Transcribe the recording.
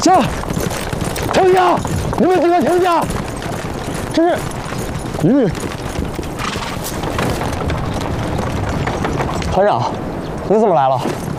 行，停下！你们几个停下！这是，团长，你怎么来了？